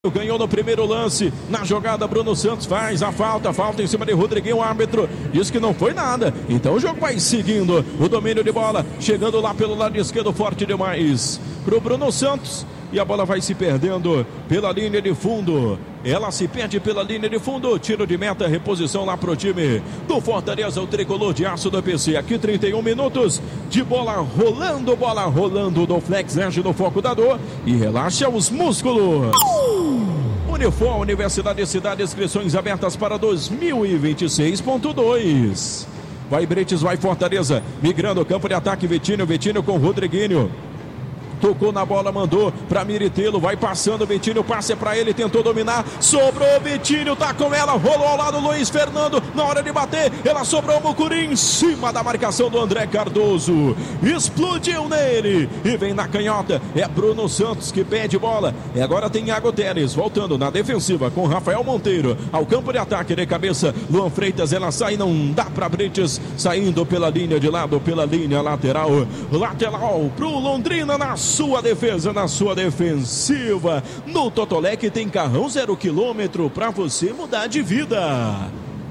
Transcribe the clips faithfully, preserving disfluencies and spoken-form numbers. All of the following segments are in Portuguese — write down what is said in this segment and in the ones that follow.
Ganhou no primeiro lance, na jogada Bruno Santos faz a falta, falta em cima de Rodriguinho, o árbitro diz que não foi nada, então o jogo vai seguindo, o domínio de bola, chegando lá pelo lado esquerdo, forte demais pro Bruno Santos, e a bola vai se perdendo pela linha de fundo, ela se perde pela linha de fundo, tiro de meta, reposição lá pro time do Fortaleza, o tricolor de aço do P C, aqui trinta e um minutos de bola rolando, bola rolando do Flex Edge no foco da dor, e relaxa os músculos. Unifor, Universidade de Cidade, inscrições abertas para dois mil e vinte e seis ponto dois. Vai Bretes, vai Fortaleza, migrando, campo de ataque, Vitinho, Vitinho com Rodriguinho. Tocou na bola, mandou para Miritelo, vai passando, Vitinho, passe para ele, tentou dominar, sobrou, Vitinho, tá com ela, rolou ao lado Luiz Fernando, na hora de bater, ela sobrou o Mucuri em cima da marcação do André Cardoso, explodiu nele, e vem na canhota, é Bruno Santos que pede bola, e agora tem Iago Teres, voltando na defensiva com Rafael Monteiro, ao campo de ataque de cabeça, Luan Freitas, ela sai, não dá para Brites, saindo pela linha de lado, pela linha lateral, lateral pro Londrina na sua defesa, na sua defensiva. No Totolec tem carrão zero quilômetro para você mudar de vida.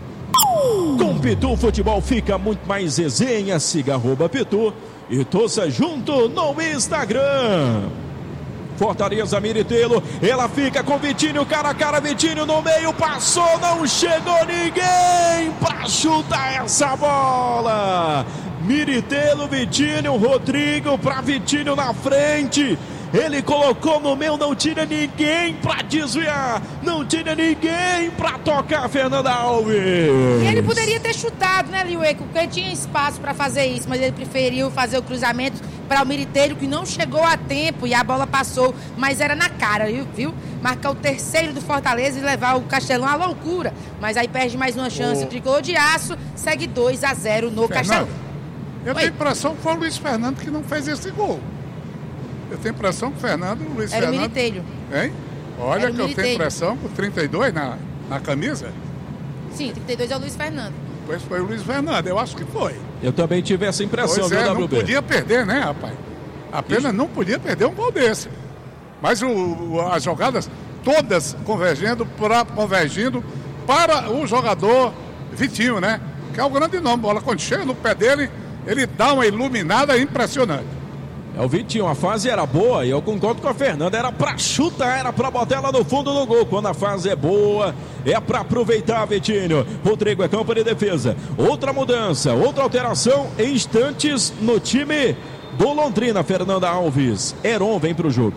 Com Pitu Futebol fica muito mais resenha. Siga arroba Pitu e torça junto no Instagram. Fortaleza, Miritelo, ela fica com Vitinho, cara a cara, Vitinho no meio, passou, não chegou ninguém para chutar essa bola. Miritelo, Vitinho, Rodrigo para Vitinho na frente. Ele colocou no meio, não tinha ninguém para desviar, não tinha ninguém para tocar, Fernanda Alves. E ele poderia ter chutado, né, Liuê? Porque tinha espaço para fazer isso, mas ele preferiu fazer o cruzamento para o Miritelo, que não chegou a tempo e a bola passou, mas era na cara, viu? Marcar o terceiro do Fortaleza e levar o Castelão à loucura. Mas aí perde mais uma chance. O tricolor de aço segue dois a zero no Fernando, Castelão. Eu Oi. tenho a impressão que foi o Luiz Fernando que não fez esse gol. Eu tenho a impressão que o Fernando, o Luiz Era Fernando... o Miritelo. Hein? Olha Era que eu tenho a impressão com trinta e dois na, na camisa. Sim, trinta e dois é o Luiz Fernando. Pois foi o Luiz Fernando, eu acho que foi. Eu também tive essa impressão, pois é, viu, não W B? podia perder, né, rapaz? Apenas Isso. não podia perder um gol desse. Mas o, as jogadas todas convergindo para, convergindo para o jogador Vitinho, né? Que é o grande nome. Bola quando chega no pé dele, ele dá uma iluminada impressionante. É o Vitinho, a fase era boa e eu concordo com a Fernanda, era pra chutar, era pra botar ela no fundo do gol. Quando a fase é boa, é pra aproveitar, Vitinho. Rodrigo é campo de defesa. Outra mudança, outra alteração em instantes no time do Londrina, Fernanda Alves. Heron vem pro jogo.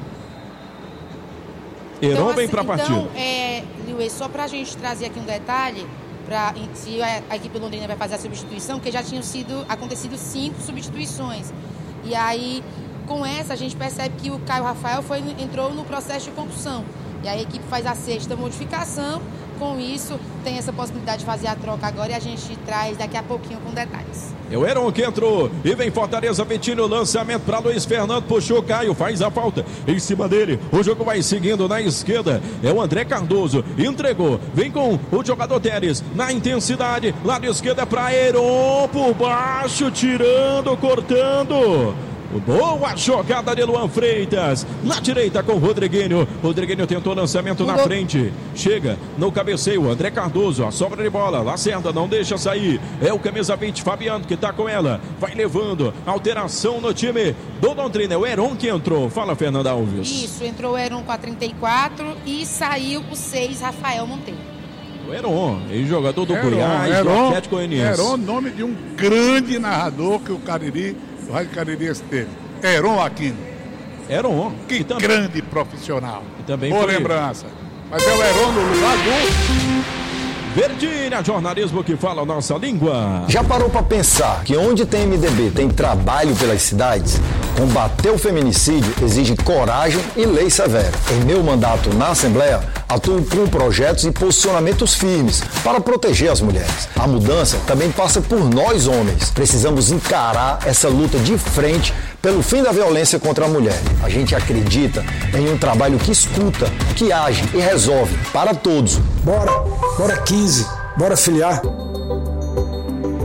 Heron então, vem assim, pra partida. Então, é, Luiz, só pra gente trazer aqui um detalhe, pra, se a, a equipe londrina vai fazer a substituição, porque já tinham sido, acontecido cinco substituições. E aí, com essa, a gente percebe que o Caio Rafael foi, entrou no processo de concussão. E a equipe faz a sexta modificação. Com isso, tem essa possibilidade de fazer a troca agora e a gente traz daqui a pouquinho com detalhes. É o Heron que entrou e vem Fortaleza, Vitinho, lançamento para Luiz Fernando, puxou Caio, faz a falta em cima dele, o jogo vai seguindo na esquerda, é o André Cardoso, entregou, vem com o jogador Teres, na intensidade, lado esquerdo é para Heron, por baixo, tirando, cortando. Boa jogada de Luan Freitas. Na direita com o Rodriguinho. Rodriguinho tentou lançamento na frente. Chega no cabeceio. André Cardoso. A sobra de bola. Lacerda não deixa sair. É o camisa vinte, Fabiano, que tá com ela. Vai levando. Alteração no time do Londrina. É o Heron que entrou. Fala, Fernanda Alves. Isso, entrou o Heron com a trinta e quatro e saiu o seis, Rafael Monteiro. O Heron, ex-jogador do Heron, Goiás, Heron, do Atlético Goianiense. Heron, nome de um grande narrador que o Cariri, o Rádio Cariri teve. Heron Aquino. Heron. Que também, grande profissional. E também boa foi... lembrança. Mas é o Heron no lugar do... Verdinha, jornalismo que fala a nossa língua. Já parou para pensar que onde tem M D B tem trabalho pelas cidades? Combater o feminicídio exige coragem e lei severa. Em meu mandato na Assembleia, atuo com projetos e posicionamentos firmes para proteger as mulheres. A mudança também passa por nós, homens. Precisamos encarar essa luta de frente pelo fim da violência contra a mulher. A gente acredita em um trabalho que escuta, que age e resolve para todos. Bora, bora quinze, bora filiar.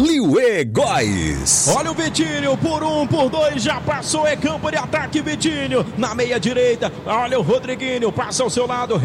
Liuê Góes. Olha o Vitinho, por um, por dois, já passou, é campo de ataque, Vitinho, na meia direita, olha o Rodriguinho, passa ao seu lado,